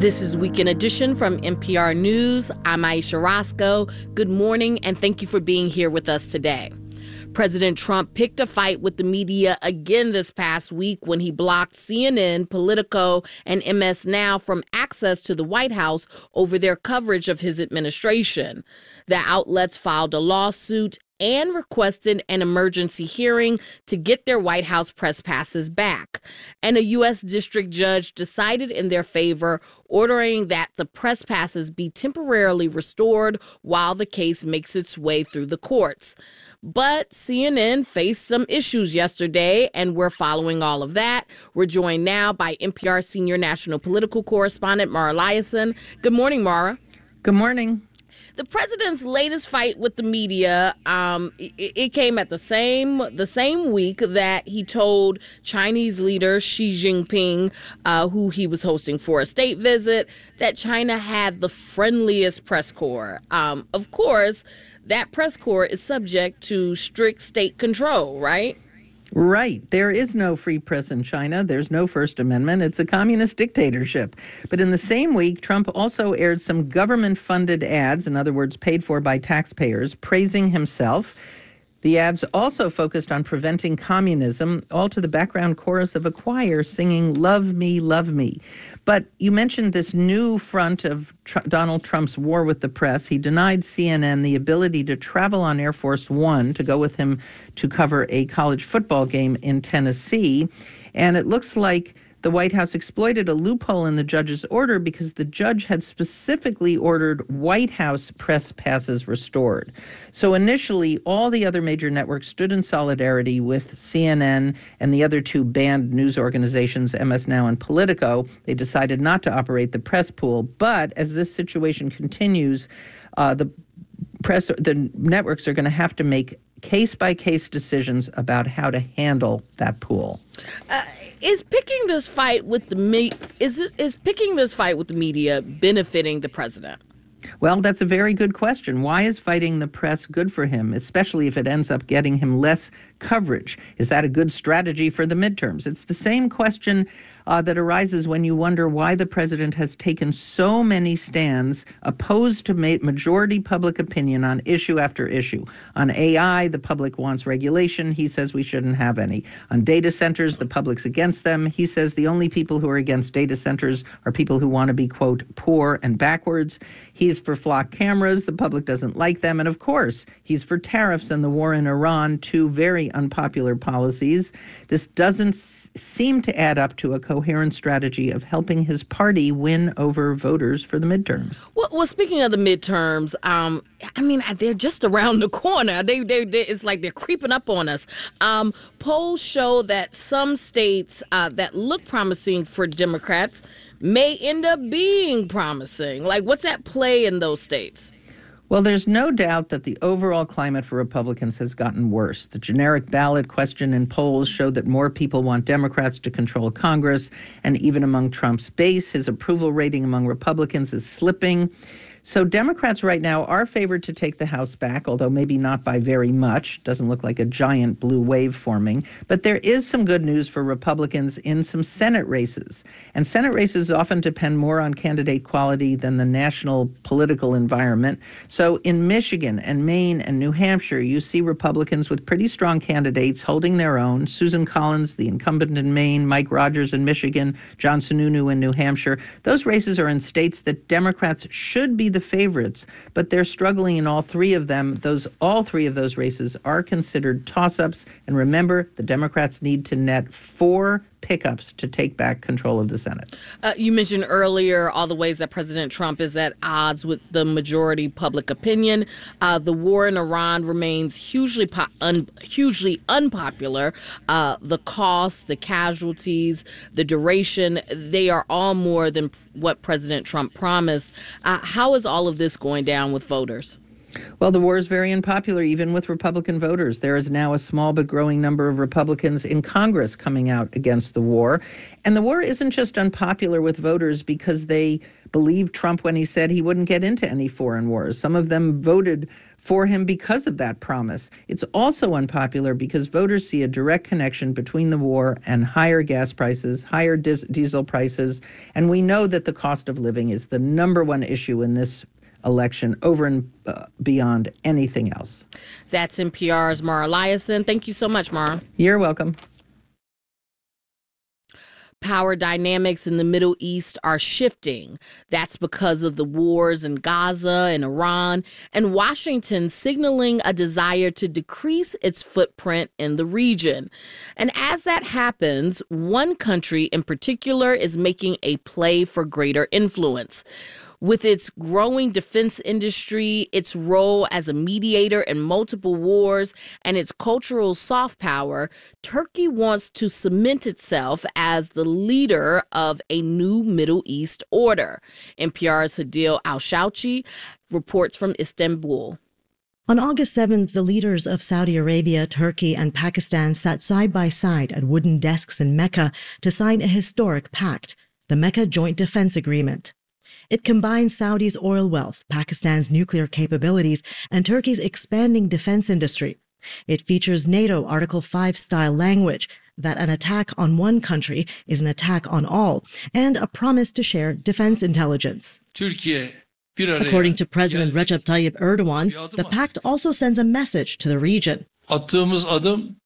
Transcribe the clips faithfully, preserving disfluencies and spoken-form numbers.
This is Weekend Edition from N P R News. I'm Aisha Roscoe. Good morning, and thank you for being here with us today. President Trump picked a fight with the media again this past week when he blocked C N N, Politico, and M S Now from access to the White House over their coverage of his administration. The outlets filed a lawsuit and requested an emergency hearing to get their White House press passes back. And a U S district judge decided in their favor, ordering that the press passes be temporarily restored while the case makes its way through the courts. But C N N faced some issues yesterday, and we're following all of that. We're joined now by N P R senior national political correspondent Mara Liasson. Good morning, Mara. Good morning. The president's latest fight with the media, um, it, it came at the same the same week that he told Chinese leader Xi Jinping, uh, who he was hosting for a state visit, that China had the friendliest press corps. Um, of course, that press corps is subject to strict state control, right? Right. There is no free press in China. There's no First Amendment. It's a communist dictatorship. But in the same week, Trump also aired some government-funded ads, in other words, paid for by taxpayers, praising himself. The ads also focused on preventing communism, all to the background chorus of a choir singing, "Love Me, Love Me." But you mentioned this new front of Tr- Donald Trump's war with the press. He denied C N N the ability to travel on Air Force One to go with him to cover a college football game in Tennessee. And it looks like the White House exploited a loophole in the judge's order because the judge had specifically ordered White House press passes restored. So initially, all the other major networks stood in solidarity with C N N and the other two banned news organizations, M S Now and Politico. They decided not to operate the press pool. But as this situation continues, uh, the press, the networks are going to have to make case-by-case decisions about how to handle that pool. Uh, is picking this fight with the me- is it, is picking this fight with the media benefiting the president? Well, that's a very good question. Why is fighting the press good for him, especially if it ends up getting him less coverage? Is that a good strategy for the midterms? It's the same question uh, that arises when you wonder why the president has taken so many stands opposed to ma- majority public opinion on issue after issue. On A I, the public wants regulation. He says we shouldn't have any. On data centers, the public's against them. He says the only people who are against data centers are people who want to be, quote, poor and backwards. He's for flock cameras. The public doesn't like them. And of course, he's for tariffs and the war in Iran, two very unpopular policies. This doesn't s- seem to add up to a coherent strategy of helping his party win over voters for the midterms. Well, well speaking of the midterms, um, I mean, they're just around the corner. They, they, they, it's like they're creeping up on us. Um, polls show that some states uh, that look promising for Democrats may end up being promising. Like, what's at play in those states? Well, there's no doubt that the overall climate for Republicans has gotten worse. The generic ballot question in polls showed that more people want Democrats to control Congress, and even among Trump's base, his approval rating among Republicans is slipping. So Democrats right now are favored to take the House back, although maybe not by very much. Doesn't look like a giant blue wave forming. But there is some good news for Republicans in some Senate races. And Senate races often depend more on candidate quality than the national political environment. So in Michigan and Maine and New Hampshire, you see Republicans with pretty strong candidates holding their own. Susan Collins, the incumbent in Maine, Mike Rogers in Michigan, John Sununu in New Hampshire. Those races are in states that Democrats should be the favorites, but they're struggling in all three of them. Those all three of those races are considered toss-ups. And remember, the Democrats need to net four pickups to take back control of the Senate. Uh, you mentioned earlier all the ways that President Trump is at odds with the majority public opinion. Uh, the war in Iran remains hugely po- un- hugely unpopular. Uh, the costs, the casualties, the duration, they are all more than what President Trump promised. Uh, how is all of this going down with voters? Well, the war is very unpopular, even with Republican voters. There is now a small but growing number of Republicans in Congress coming out against the war. And the war isn't just unpopular with voters because they believed Trump when he said he wouldn't get into any foreign wars. Some of them voted for him because of that promise. It's also unpopular because voters see a direct connection between the war and higher gas prices, higher dis- diesel prices. And we know that the cost of living is the number one issue in this election, over and uh, beyond anything else. That's N P R's Mara Liasson. Thank you so much, Mara. You're welcome. Power dynamics in the Middle East are shifting. That's because of the wars in Gaza and Iran, and Washington signaling a desire to decrease its footprint in the region. And as that happens, one country in particular is making a play for greater influence. With its growing defense industry, its role as a mediator in multiple wars, and its cultural soft power, Turkey wants to cement itself as the leader of a new Middle East order. N P R's Hadil Al-Shauchi reports from Istanbul. On August seventh, the leaders of Saudi Arabia, Turkey, and Pakistan sat side by side at wooden desks in Mecca to sign a historic pact, the Mecca Joint Defense Agreement. It combines Saudi's oil wealth, Pakistan's nuclear capabilities, and Turkey's expanding defense industry. It features NATO Article five style language that an attack on one country is an attack on all, and a promise to share defense intelligence. According to President Recep Tayyip Erdogan, the pact also sends a message to the region. Attığımız adım,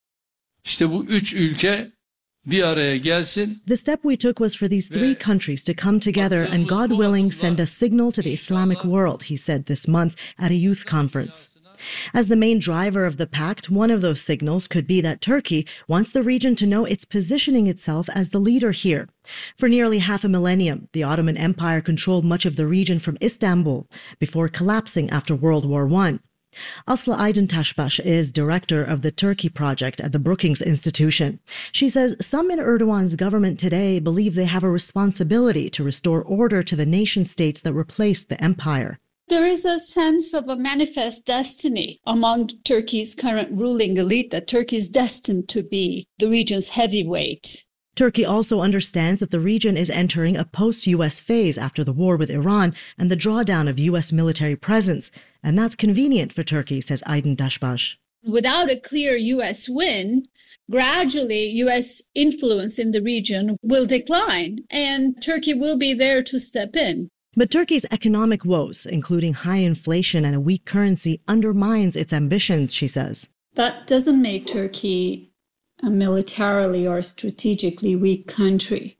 işte bu üç ülke bir araya gelsin. The step we took was for these three countries to come together and, God willing, send a signal to the Islamic world, he said this month at a youth conference. As the main driver of the pact, one of those signals could be that Turkey wants the region to know it's positioning itself as the leader here. For nearly half a millennium, the Ottoman Empire controlled much of the region from Istanbul before collapsing after World War One. Aslı Aydın Taşbaş is director of the Turkey Project at the Brookings Institution. She says some in Erdogan's government today believe they have a responsibility to restore order to the nation states that replaced the empire. There is a sense of a manifest destiny among Turkey's current ruling elite that Turkey is destined to be the region's heavyweight. Turkey also understands that the region is entering a post-U S phase after the war with Iran and the drawdown of U S military presence. And that's convenient for Turkey, says Aydın Taşbaş. Without a clear U S win, gradually U S influence in the region will decline, and Turkey will be there to step in. But Turkey's economic woes, including high inflation and a weak currency, undermines its ambitions, she says. That doesn't make Turkey a militarily or strategically weak country.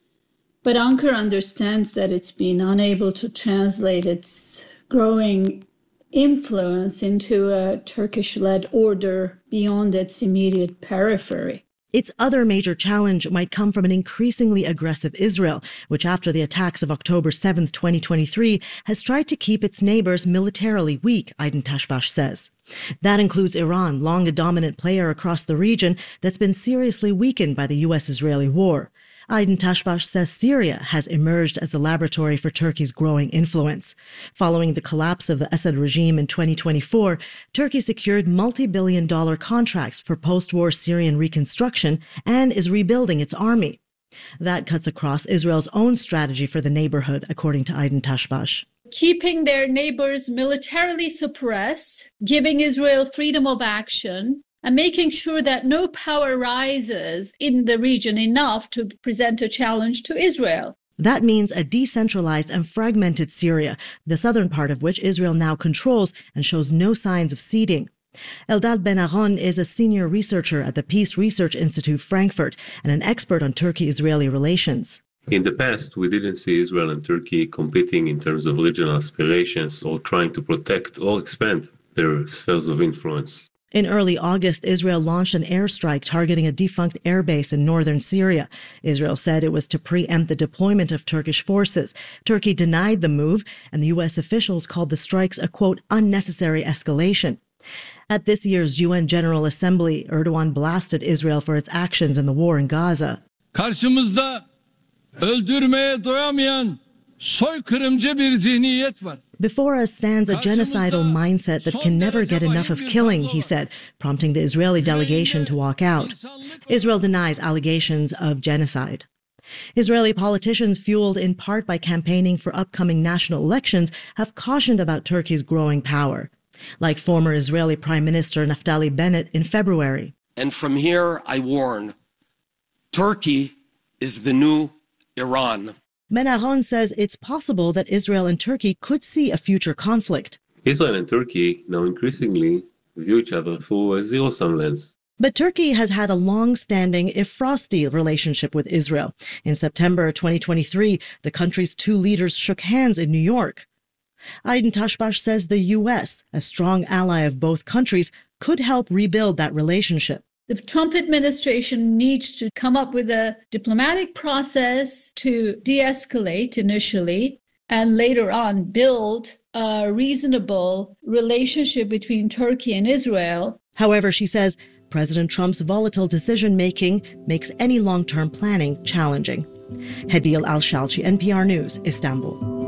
But Ankara understands that it's been unable to translate its growing influence into a Turkish-led order beyond its immediate periphery. Its other major challenge might come from an increasingly aggressive Israel, which after the attacks of October seventh, twenty twenty-three, has tried to keep its neighbors militarily weak, Aydın Taşbaş says. That includes Iran, long a dominant player across the region that's been seriously weakened by the U S-Israeli war. Aydın Taşbaş says Syria has emerged as the laboratory for Turkey's growing influence. Following the collapse of the Assad regime in twenty twenty-four, Turkey secured multi-billion dollar contracts for post-war Syrian reconstruction and is rebuilding its army. That cuts across Israel's own strategy for the neighborhood, according to Aydın Taşbaş. Keeping their neighbors militarily suppressed, giving Israel freedom of action, and making sure that no power rises in the region enough to present a challenge to Israel. That means a decentralized and fragmented Syria, the southern part of which Israel now controls and shows no signs of ceding. Eldad Ben-Aron is a senior researcher at the Peace Research Institute Frankfurt and an expert on Turkey-Israeli relations. In the past, we didn't see Israel and Turkey competing in terms of regional aspirations or trying to protect or expand their spheres of influence. In early August, Israel launched an airstrike targeting a defunct airbase in northern Syria. Israel said it was to preempt the deployment of Turkish forces. Turkey denied the move, and the U S officials called the strikes a, quote, unnecessary escalation. At this year's U N General Assembly, Erdogan blasted Israel for its actions in the war in Gaza. Karşımızda öldürmeye doyamayan soykırımcı bir zihniyet var. Before us stands a genocidal mindset that can never get enough of killing, he said, prompting the Israeli delegation to walk out. Israel denies allegations of genocide. Israeli politicians, fueled in part by campaigning for upcoming national elections, have cautioned about Turkey's growing power, like former Israeli Prime Minister Naftali Bennett in February. And from here, I warn, Turkey is the new Iran. Ben-Aron says it's possible that Israel and Turkey could see a future conflict. Israel and Turkey now increasingly view each other through a zero-sum lens. But Turkey has had a long-standing, if frosty, relationship with Israel. In September twenty twenty-three, the country's two leaders shook hands in New York. Aydin Tashbash says the U S, a strong ally of both countries, could help rebuild that relationship. The Trump administration needs to come up with a diplomatic process to de-escalate initially and later on build a reasonable relationship between Turkey and Israel. However, she says President Trump's volatile decision-making makes any long-term planning challenging. Hedil Al-Shalchi, N P R News, Istanbul.